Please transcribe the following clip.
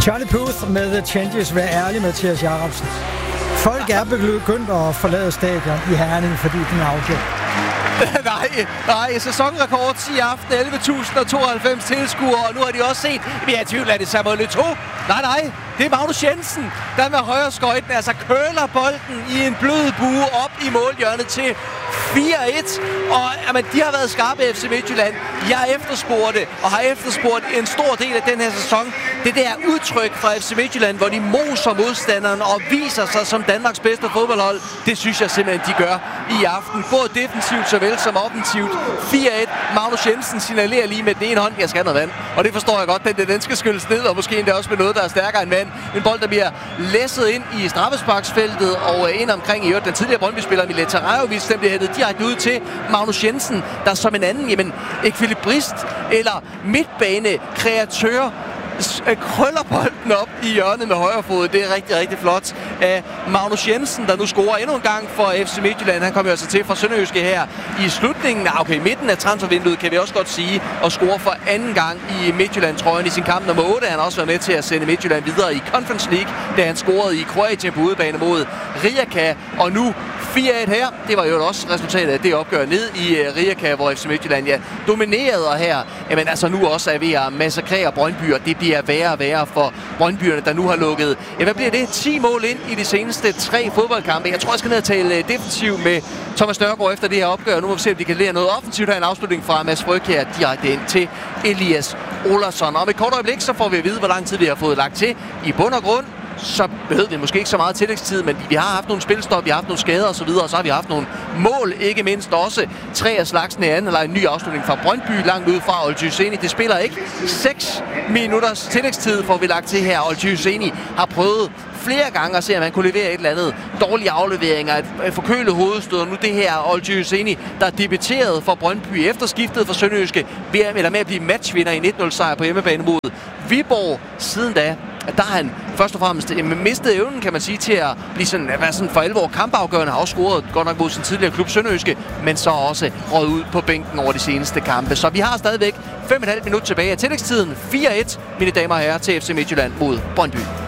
Charlie Puth med The Changes. Vær ærlig, Mathias Jacobsen. Folk er begyndt at forlade stadion i Herning, fordi den er afgjort. Nej, sæsonrekord i aften, 11.092 tilskuere, og nu har de også set, vi er i tvivl, er det Samuel Eto'o? Nej, det er Magnus Jensen, der med højre skøjten, altså køler bolden i en blød bue op i målhjørnet til 4-1, og jamen, de har været skarpe i FC Midtjylland. Jeg efterspurgte og har efterspurgt en stor del af den her sæson. Det der udtryk fra FC Midtjylland, hvor de moser modstanderen og viser sig som Danmarks bedste fodboldhold, det synes jeg simpelthen, de gør i aften. Både defensivt såvel som offensivt. 4-1. Magnus Jensen signalerer lige med den ene hånd, jeg skal have noget vand. Og det forstår jeg godt, den skal skyldes ned, og måske endda også med noget, der er stærkere end vand. En bold, der bliver læsset ind i straffesparksfeltet og ind omkring i øvrigt den tidligere Brøndby-spiller Mileta Tarajovic, den bliver hættet direkte ud til Magnus Jensen, der som en anden, ekvilibrist eller midtbane-kreatør krøller bolden op i hjørnet med højre fod. Det er rigtig, rigtig flot af Magnus Jensen, der nu scorer endnu en gang for FC Midtjylland. Han kommer jo altså til fra Sønderjyske her i slutningen, midten af transfervinduet, kan vi også godt sige, og scorer for anden gang i Midtjylland-trøjen i sin kamp nummer 8. Han har også været med til at sende Midtjylland videre i Conference League, da han scorede i Kroatien på udebane mod Rijeka, og nu 4-1 her. Det var jo også resultatet af det opgør ned i Rijeka, hvor FC Midtjylland dominerede, og her nu også er ved at massakrere Brøndby, og det bliver værre og værre for Brøndbyerne, der nu har lukket, hvad bliver det? 10 mål ind i de seneste 3 fodboldkampe. Jeg tror, jeg skal ned og tale defensiv med Thomas Nørgaard efter det her opgør. Nu må vi se, om de kan lære noget offensivt her. En afslutning fra Mads Frøkjær her direkte ind til Elias Olason. Og om et kort øjeblik, så får vi at vide, hvor lang tid vi har fået lagt til. I bund og grund, så behøvede vi måske ikke så meget tillægstid, men vi har haft nogle spilstop, vi har haft nogle skader osv., og så har vi haft nogle mål, ikke mindst også 3 af slagsen i anden, eller en ny afslutning fra Brøndby langt ud fra Oljyseni. Det spiller ikke 6 minutters tillægstid, får vi lagt til her. Oljyseni har prøvet flere gange at se, at man kunne levere et eller andet dårlige afleveringer, et forkølet hovedstød, og nu det her Oljyseni, der debuterede for Brøndby efter skiftet for Sønderjyske, med at blive matchvinder i 1-0 sejr på hjemmebane mod Viborg. Siden da, der har han først og fremmest mistet evnen, kan man sige, til at blive være sådan for alvor kampafgørende. Har også scoret godt nok mod sin tidligere klub Sønderjyske, men så også røget ud på bænken over de seneste kampe. Så vi har stadigvæk 5,5 minutter tilbage af tillægstiden. 4-1, mine damer og herrer, til FC Midtjylland mod Brøndby.